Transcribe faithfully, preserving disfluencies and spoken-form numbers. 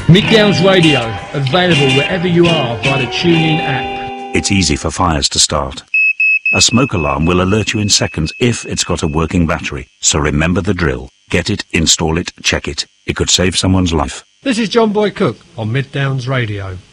Mid Downs Radio, available wherever you are via the TuneIn app. It's easy for fires to start. A smoke alarm will alert you in seconds if it's got a working battery. So remember the drill. Get it, install it, check it. It could save someone's life. This is John Boy Cook on Mid Downs Radio.